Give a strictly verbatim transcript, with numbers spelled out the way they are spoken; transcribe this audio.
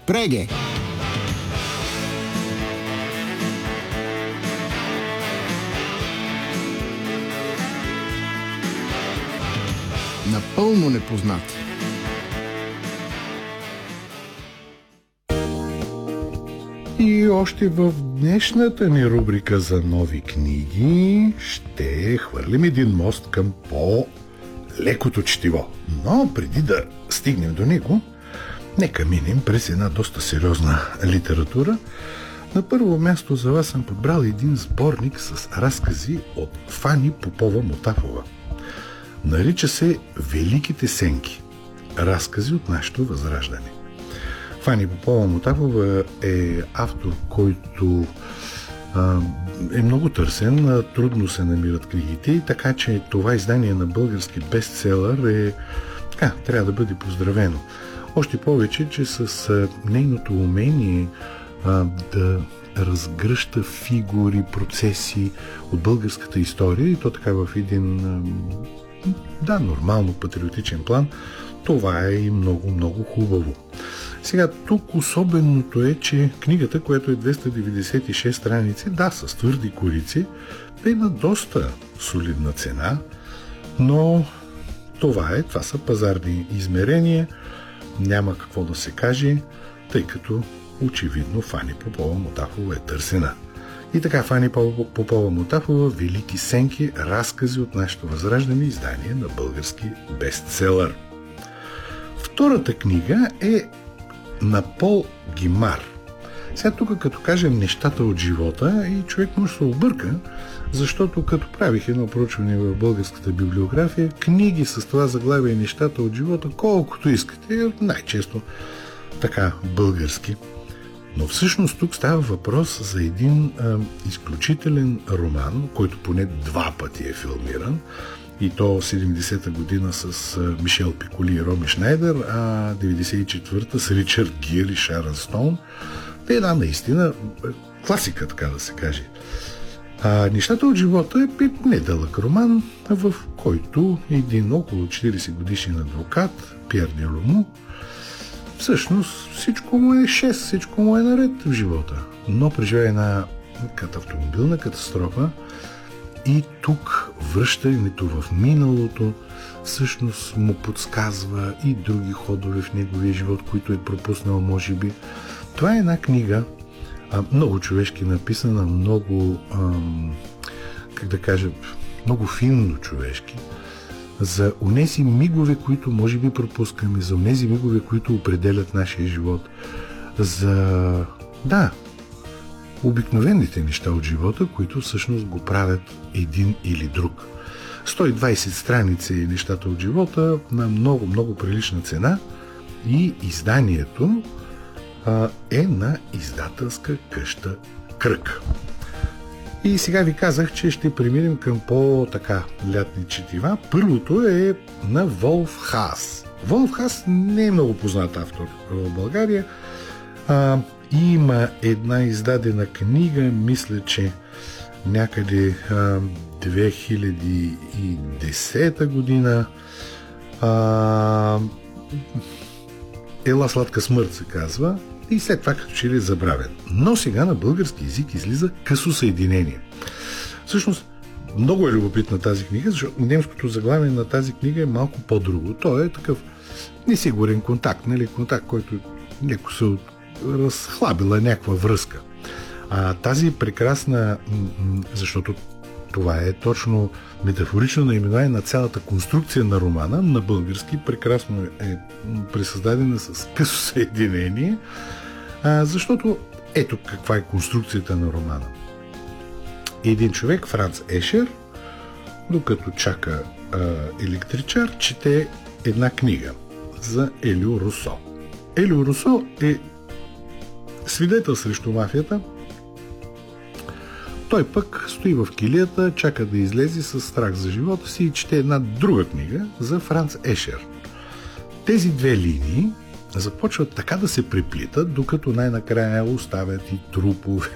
Преге! Напълно непознати. И още в днешната ни рубрика за нови книги ще хвърлим един мост към по-лекото четиво. Но преди да стигнем до него, нека минем през една доста сериозна литература. На първо място за вас съм подбрал един сборник с разкази от Фани Попова-Мотафова. Нарича се Великите сенки. Разкази от нашето възраждане. Фани Попова-Мотафова е автор, който а, е много търсен, трудно се намират книгите, така че това издание на български бестселър е, така, трябва да бъде поздравено. Още повече, че с а, нейното умение а, да разгръща фигури, процеси от българската история и то така в един а, да, нормално патриотичен план, това е и много, много хубаво. Сега, тук особеното е, че книгата, която е двеста деветдесет и шест страници, да, с твърди корици, е на доста солидна цена, но това е, това са пазарни измерения, няма какво да се каже, тъй като очевидно Фани Попова-Мотафова е търсена. И така, Фани Попова-Мотафова, Велики сенки, разкази от нашето възраждане, издание на български бестселър. Втората книга е на Пол Гимар. Сега тук, като кажем нещата от живота, и човек може да се обърка, защото като правих едно проучване в българската библиография, книги с това заглавие нещата от живота, колкото искате, най-често така български. Но всъщност тук става въпрос за един а, изключителен роман, който поне два пъти е филмиран, и то седемдесета година с а, Мишел Пиколи и Роми Шнайдер, а деветдесет и четвърта с Ричард Гир и Шарън Стоун. Е една наистина класика, така да се каже. А, нещата от живота е недълъг роман, в който един около четиридесет годишен адвокат, Пиер Делому, всъщност всичко му е шест, всичко му е наред в живота. Но преживя една като автомобилна катастрофа и тук връщането в миналото всъщност му подсказва и други ходове в неговия живот, които е пропуснал, може би. Това е една книга, много човешки написана, много, ам, как да кажа, много финно човешки, за онези мигове, които може би пропускаме, за онези мигове, които определят нашия живот, за, да, обикновените неща от живота, които всъщност го правят един или друг. сто и двадесет страници нещата от живота на много, много прилична цена и изданието а, е на издателска къща Кръг. И сега ви казах, че ще преминем към по-така лятни четива. Първото е на Волф Хаас. Волф Хаас не е много познат автор в България. А, има една издадена книга, мисля, че някъде а, две хиляди и десета година. А, Ела сладка смърт се казва. И след това като че ли е забравен. Но сега на български език излиза Късо съединение. Всъщност, много е любопитна тази книга, защото немското заглавие на тази книга е малко по-друго. То е такъв несигурен контакт, нали? Контакт, който леко се разхлабила някаква връзка. А тази прекрасна, защото това е точно метафорично наименование на цялата конструкция на романа, на български прекрасно е пресъздадена с късо съединение, а, защото ето каква е конструкцията на романа. Един човек, Франц Ешер, докато чака а, електричар, чете една книга за Елио Русо. Елио Русо е свидетел срещу мафията. Той пък стои в килията, чака да излезе с страх за живота си и чете една друга книга за Франц Ешер. Тези две линии започват така да се преплитат, докато най-накрая оставят и трупове,